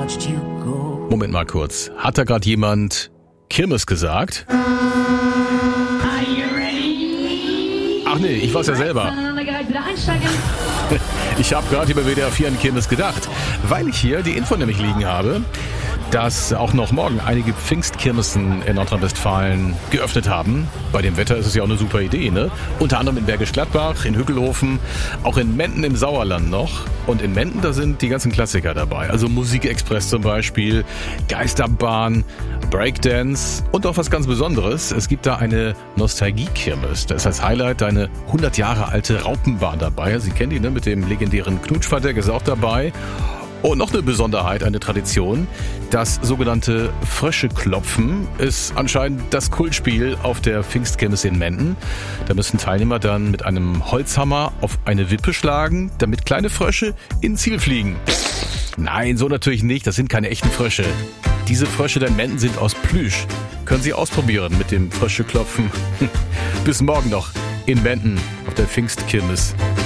Moment mal kurz. Hat da gerade jemand Kirmes gesagt? Ach nee, ich war's ja selber. Ich habe gerade über WDR 4 an Kirmes gedacht, weil ich hier die Info nämlich liegen habe, dass auch noch morgen einige Pfingstkirmesen in Nordrhein-Westfalen geöffnet haben. Bei dem Wetter ist es ja auch eine super Idee, ne? Unter anderem in Bergisch Gladbach, in Hückelhofen, auch in Menden im Sauerland noch. Und in Menden, da sind die ganzen Klassiker dabei. Also Musikexpress zum Beispiel, Geisterbahn, Breakdance und auch was ganz Besonderes. Es gibt da eine Nostalgie-Kirmes. Da ist als Highlight eine 100 Jahre alte Raupenbahn dabei. Sie kennen die, ne? Mit dem legendären Knutschverdeck ist auch dabei. Und noch eine Besonderheit, eine Tradition. Das sogenannte Fröscheklopfen ist anscheinend das Kultspiel auf der Pfingstkirmes in Menden. Da müssen Teilnehmer dann mit einem Holzhammer auf eine Wippe schlagen, damit kleine Frösche ins Ziel fliegen. Nein, so natürlich nicht. Das sind keine echten Frösche. Diese Frösche in Menden sind aus Plüsch. Können Sie ausprobieren mit dem Fröscheklopfen. Bis morgen noch in Menden auf der Pfingstkirmes.